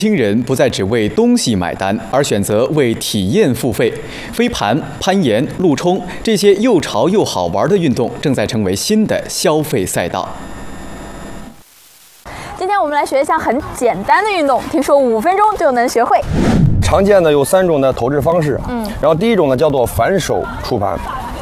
年轻人不再只为东西买单，而选择为体验付费。飞盘、攀岩、陆冲这些又潮又好玩的运动，正在成为新的消费赛道。 今天我们来学一项很简单的运动，听说5分钟就能学会。 常见的有3种的投掷方式，然后第一种呢叫做反手触盘。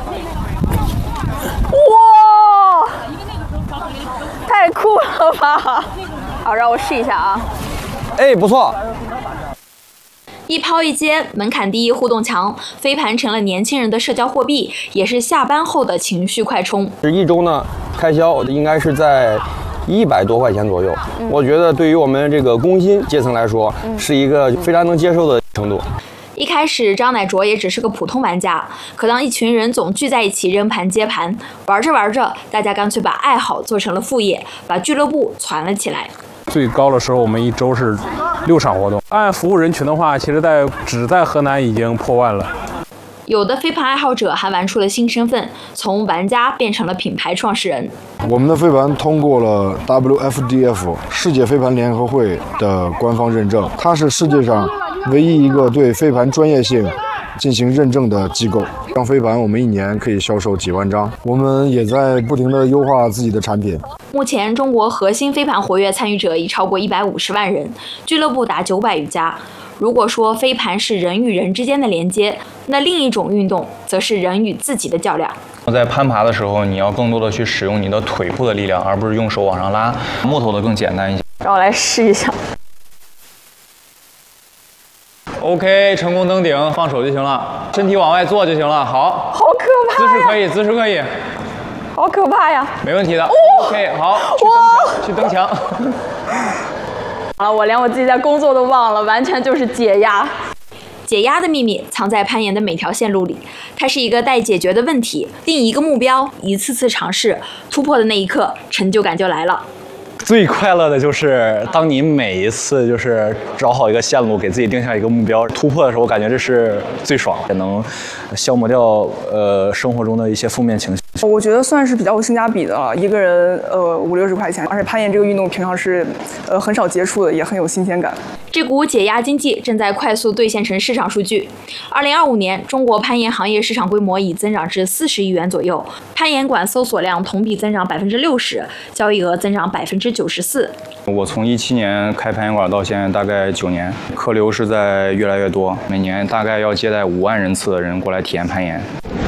哇，太酷了吧！好，让我试一下啊。 哎，不错。 一抛一接，门槛低，互动强，飞盘成了年轻人的社交货币，也是下班后的情绪快充。 这一周呢，开销应该是在100多块钱左右。我觉得对于我们这个工薪阶层来说，是一个非常能接受的程度。 一开始，张乃卓也只是个普通玩家，可当一群人总聚在一起扔盘接盘，玩着玩着，大家干脆把爱好做成了副业，把俱乐部攒了起来。 最高的时候，我们一周是6场活动。按服务人群的话，其实只在河南已经破万了。 有的飞盘爱好者还玩出了新身份，从玩家变成了品牌创始人。 我们的飞盘通过了 WFDF 世界飞盘联合会的官方认证，它是世界上唯一一个对飞盘专业性进行认证的机构。像飞盘，我们1年可以销售几万张，我们也在不停地优化自己的产品。 目前，中国核心飞盘活跃参与者已超过150万人，俱乐部达900余家。如果说飞盘是人与人之间的连接，那另一种运动则是人与自己的较量。 在攀爬的时候，你要更多的去使用你的腿部的力量，而不是用手往上拉。木头的更简单一些。 让我来试一下。 OK， 成功登顶，放手就行了，身体往外坐就行了。好， 好可怕呀！ 姿势可以， 好可怕呀！ 没问题的。OK， 好，去蹬墙。 好了，我连我自己在工作都忘了，完全就是解压。 解压的秘密藏在攀岩的每条线路里，它是一个待解决的问题，定一个目标，一次次尝试，突破的那一刻，成就感就来了。 最快乐的就是当你每一次就是找好一个线路，给自己定下一个目标，突破的时候，我感觉这是最爽，也能消磨掉生活中的一些负面情绪。 我觉得算是比较有性价比的了，一个人50-60块钱，而且攀岩这个运动平常是很少接触的，也很有新鲜感。 这股解压经济正在快速兑现成市场数据。2025年，中国攀岩行业市场规模已增长至40亿元左右，攀岩馆搜索量同比增长60%，交易额增长94%。 我从17年开攀岩馆到现在大概9年，客流是在越来越多，每年大概要接待5万人次的人过来体验攀岩。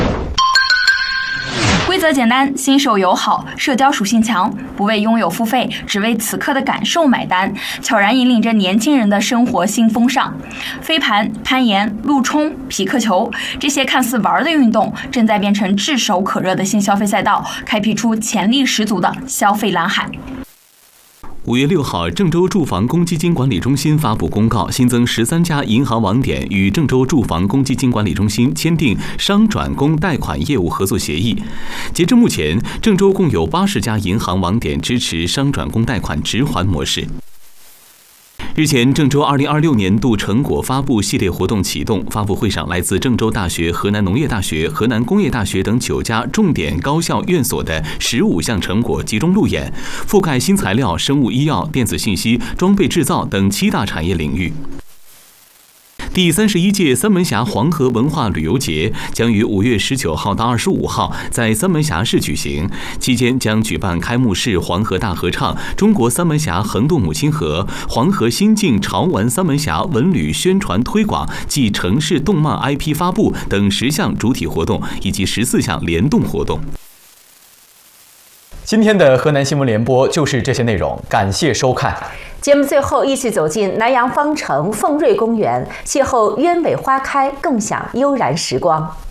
规则简单，新手友好，社交属性强，不为拥有付费，只为此刻的感受买单，悄然引领着年轻人的生活新风尚。飞盘、攀岩、陆冲、匹克球，这些看似玩的运动，正在变成炙手可热的新消费赛道，开辟出潜力十足的消费蓝海。 5月6号，郑州住房公积金管理中心发布公告，新增13家银行网点与郑州住房公积金管理中心签订商转公贷款业务合作协议。截至目前，郑州共有80家银行网点支持商转公贷款直还模式。日前，郑州2026年度成果发布系列活动启动。发布会上，来自郑州大学、河南农业大学、河南工业大学等9家重点高校院所的15项成果集中路演，覆盖新材料、生物医药、电子信息、装备制造等7大产业领域。第31届三门峡黄河文化旅游节将于5月19号到25号在三门峡市举行，期间将举办开幕式、黄河大合唱、中国三门峡横渡母亲河、黄河心境潮玩三门峡文旅宣传推广暨城市动漫 IP 发布等10项主体活动以及14项联动活动。 今天的河南新闻联播就是这些内容，感谢收看。 节目最后一起走进南阳方城凤瑞公园，邂逅鸢尾花开，共享悠然时光。